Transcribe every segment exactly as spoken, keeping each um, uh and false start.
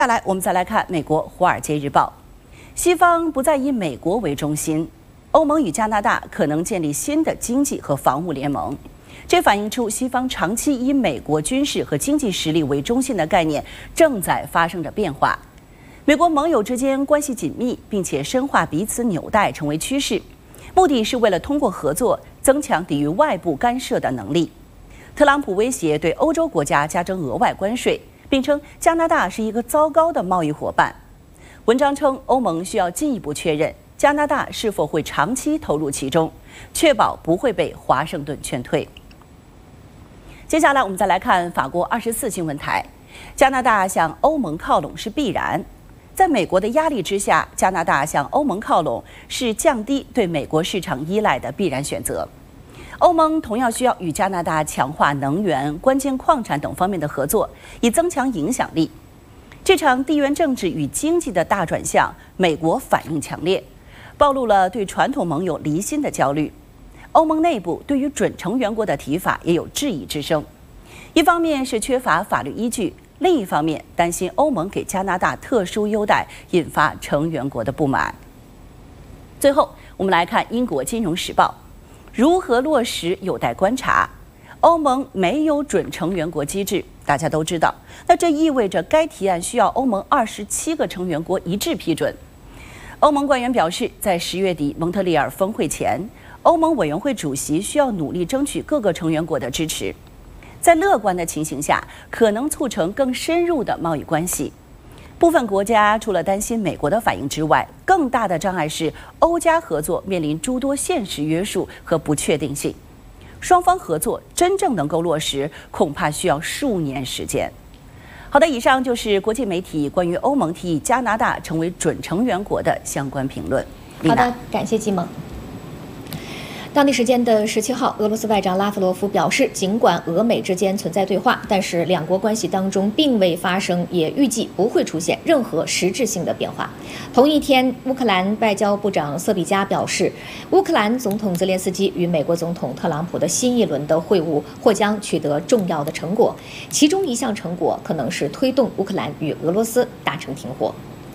下来，我们再来看美国《华尔街日报》，西方不再以美国为中心，欧盟与加拿大可能建立新的经济和防务联盟。这反映出西方长期以美国军事和经济实力为中心的概念正在发生着变化。美国盟友之间关系紧密，并且深化彼此纽带成为趋势，目的是为了通过合作增强抵御外部干涉的能力。特朗普威胁对欧洲国家加征额外关税，并称加拿大是一个糟糕的贸易伙伴。文章称，欧盟需要进一步确认加拿大是否会长期投入其中，确保不会被华盛顿劝退。接下来，我们再来看法国二十四新闻台，加拿大向欧盟靠拢是必然。在美国的压力之下，加拿大向欧盟靠拢是降低对美国市场依赖的必然选择。欧盟同样需要与加拿大强化能源、关键矿产等方面的合作，以增强影响力。这场地缘政治与经济的大转向，美国反应强烈，暴露了对传统盟友离心的焦虑。欧盟内部对于准成员国的提法也有质疑之声，一方面是缺乏法律依据，另一方面担心欧盟给加拿大特殊优待，引发成员国的不满。最后，我们来看英国《金融时报》，如何落实有待观察。欧盟没有准成员国机制，大家都知道，那这意味着该提案需要欧盟二十七个成员国一致批准。欧盟官员表示，在十月底蒙特利尔峰会前，欧盟委员会主席需要努力争取各个成员国的支持。在乐观的情形下，可能促成更深入的贸易关系。部分国家除了担心美国的反应之外，更大的障碍是欧加合作面临诸多现实约束和不确定性。双方合作真正能够落实，恐怕需要数年时间。好的，以上就是国际媒体关于欧盟提议加拿大成为准成员国的相关评论。 好的，感谢季萌。当地时间的十七号，俄罗斯外长拉夫罗夫表示，尽管俄美之间存在对话，但是两国关系当中并未发生，也预计不会出现任何实质性的变化。同一天，乌克兰外交部长瑟比加表示，乌克兰总统泽连斯基与美国总统特朗普的新一轮的会晤或将取得重要的成果，其中一项成果可能是推动乌克兰与俄罗斯达成停火。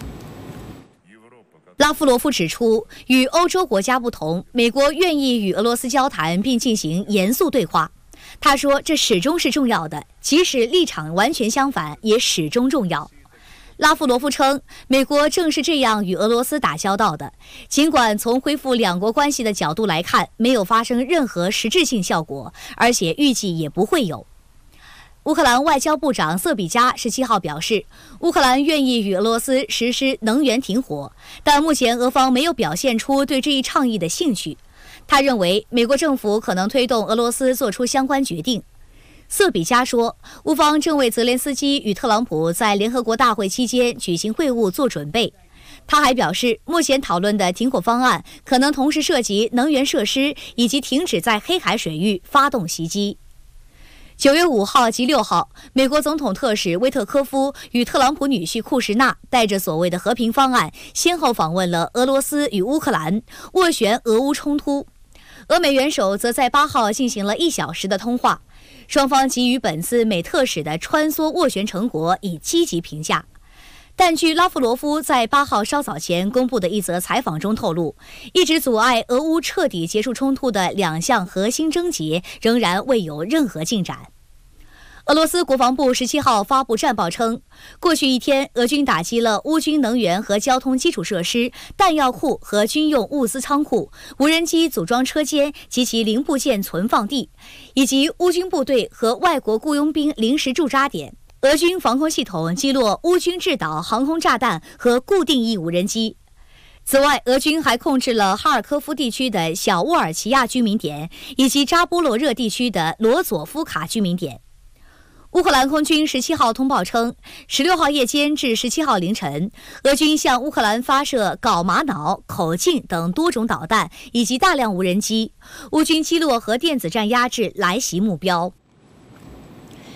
拉夫罗夫指出，与欧洲国家不同，美国愿意与俄罗斯交谈并进行严肃对话。他说，这始终是重要的，即使立场完全相反，也始终重要。拉夫罗夫称，美国正是这样与俄罗斯打交道的，尽管从恢复两国关系的角度来看，没有发生任何实质性效果，而且预计也不会有。乌克兰外交部长瑟比加十七号表示，乌克兰愿意与俄罗斯实施能源停火，但目前俄方没有表现出对这一倡议的兴趣。他认为，美国政府可能推动俄罗斯做出相关决定。瑟比加说，乌方正为泽连斯基与特朗普在联合国大会期间举行会晤做准备。他还表示，目前讨论的停火方案可能同时涉及能源设施以及停止在黑海水域发动袭击。九月五号及六号，美国总统特使威特科夫与特朗普女婿库什纳带着所谓的和平方案，先后访问了俄罗斯与乌克兰，斡旋俄乌冲突。俄美元首则在八号进行了一小时的通话，双方给予本次美特使的穿梭斡旋成果以积极评价。但据拉夫罗夫在八号稍早前公布的一则采访中透露，一直阻碍俄乌彻底结束冲突的两项核心症结仍然未有任何进展。俄罗斯国防部十七号发布战报称，过去一天，俄军打击了乌军能源和交通基础设施、弹药库和军用物资仓库、无人机组装车间及其零部件存放地，以及乌军部队和外国雇佣兵临时驻扎点。俄军防空系统击落乌军制导航空炸弹和固定翼无人机。此外，俄军还控制了哈尔科夫地区的小沃尔齐亚居民点，以及扎波罗热地区的罗佐夫卡居民点。乌克兰空军十七号通报称，十六号夜间至十七号凌晨，俄军向乌克兰发射镐玛瑙、口径等多种导弹以及大量无人机，乌军击落和电子战压制来袭目标。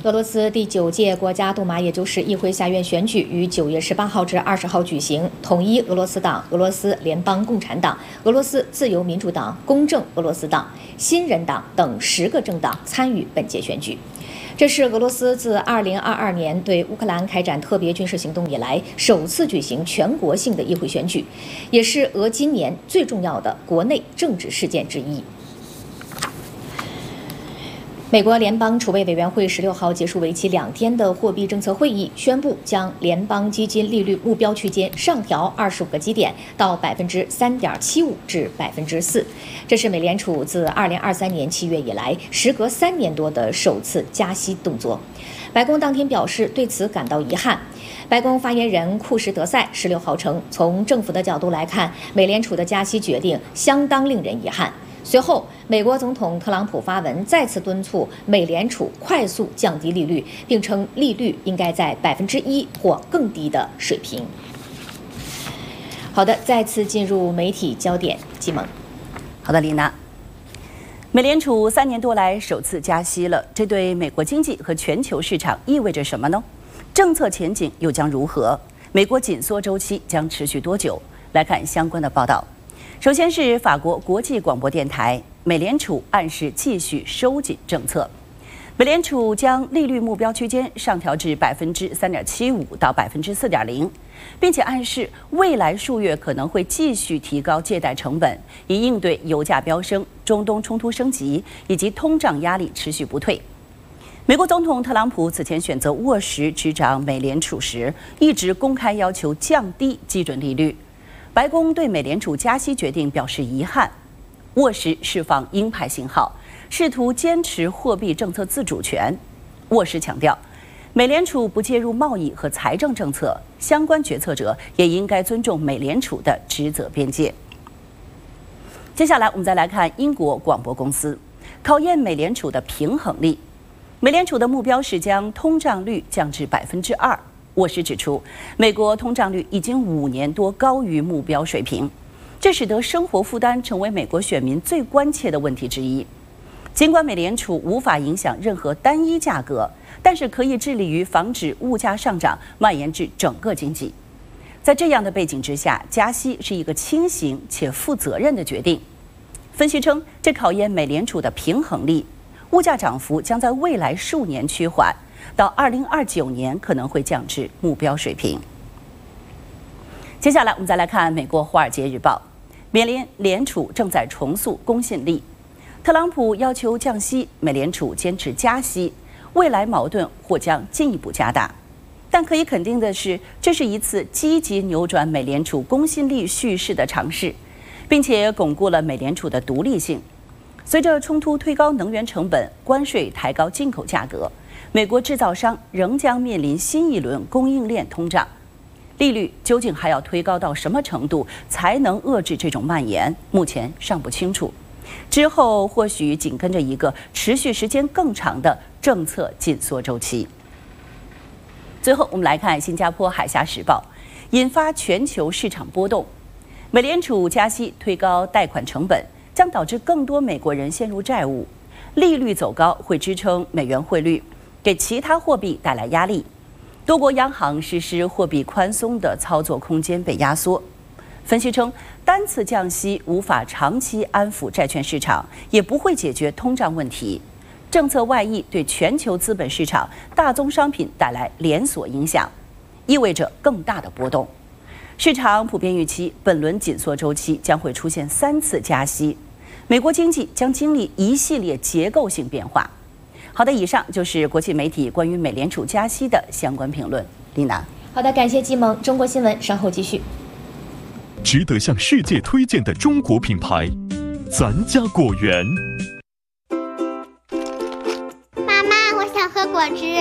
俄罗斯第九届国家杜马，也就是议会下院选举，于九月十八号至二十号举行。统一俄罗斯党、俄罗斯联邦共产党、俄罗斯自由民主党、公正俄罗斯党、新人党等十个政党参与本届选举。这是俄罗斯自二零二二年对乌克兰开展特别军事行动以来首次举行全国性的议会选举，也是俄今年最重要的国内政治事件之一。美国联邦储备委员会十六号结束为期两天的货币政策会议，宣布将联邦基金利率目标区间上调二十五个基点到百分之三点七五至百分之四，这是美联储自二零二三年七月以来时隔三年多的首次加息动作。白宫当天表示对此感到遗憾。白宫发言人库什德塞十六号称，从政府的角度来看，美联储的加息决定相当令人遗憾。随后，美国总统特朗普发文再次敦促美联储快速降低利率，并称利率应该在百分之一或更低的水平。好的，再次进入媒体焦点，季萌。 好的，丽娜。美联储三年多来首次加息了，这对美国经济和全球市场意味着什么呢？政策前景又将如何？美国紧缩周期将持续多久？来看相关的报道。首先是法国国际广播电台，美联储暗示继续收紧政策。美联储将利率目标区间上调至百分之三点七五到百分之四点零，并且暗示未来数月可能会继续提高借贷成本，以应对油价飙升、中东冲突升级以及通胀压力持续不退。美国总统特朗普此前选择沃什执掌美联储时，一直公开要求降低基准利率。白宫对美联储加息决定表示遗憾，沃什释放鹰派信号，试图坚持货币政策自主权。沃什强调，美联储不介入贸易和财政政策，相关决策者也应该尊重美联储的职责边界。接下来，我们再来看英国广播公司，考验美联储的平衡力。美联储的目标是将通胀率降至百分之二。沃什指出，美国通胀率已经五年多高于目标水平，这使得生活负担成为美国选民最关切的问题之一。尽管美联储无法影响任何单一价格，但是可以致力于防止物价上涨蔓延至整个经济。在这样的背景之下，加息是一个轻型且负责任的决定。分析称，这考验美联储的平衡力，物价涨幅将在未来数年趋缓。到二零二九年可能会降至目标水平。接下来我们再来看美国《华尔街日报》，美联联储正在重塑公信力。特朗普要求降息，美联储坚持加息，未来矛盾或将进一步加大。但可以肯定的是，这是一次积极扭转美联储公信力叙事的尝试，并且巩固了美联储的独立性。随着冲突推高能源成本，关税抬高进口价格，美国制造商仍将面临新一轮供应链通胀。利率究竟还要推高到什么程度才能遏制这种蔓延？目前尚不清楚。之后或许紧跟着一个持续时间更长的政策紧缩周期。最后，我们来看新加坡《海峡时报》，引发全球市场波动。美联储加息推高贷款成本，将导致更多美国人陷入债务。利率走高会支撑美元汇率，给其他货币带来压力。多国央行实施货币宽松的操作空间被压缩。分析称，单次降息无法长期安抚债券市场，也不会解决通胀问题。政策外溢对全球资本市场、大宗商品带来连锁影响，意味着更大的波动。市场普遍预期，本轮紧缩周期将会出现三次加息，美国经济将经历一系列结构性变化。好的，以上就是国际媒体关于美联储加息的相关评论。丽娜， 好的，感谢季萌。中国新闻稍后继续。 值得向世界推荐的中国品牌，咱家果园。 妈妈，我想喝果汁。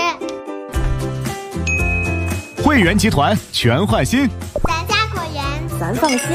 汇源集团全换新， 咱家果园， 咱放心。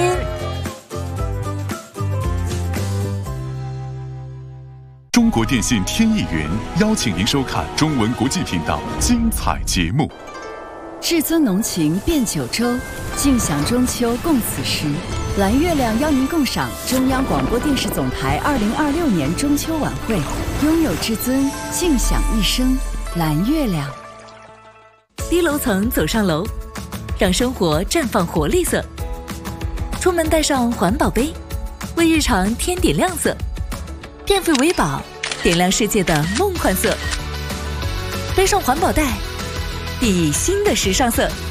中国电信天翼云邀请您收看中文国际频道精彩节目。 至尊浓情变九州，尽享中秋共此时。蓝月亮邀您共赏中央广播电视总台二零二六年中秋晚会，拥有至尊，尽享一生。 蓝月亮。 低楼层走上楼，让生活绽放活力色。出门带上环保杯，为日常添点亮色。变废为宝，点亮世界的梦幻色。背上环保袋，熠熠新的时尚色。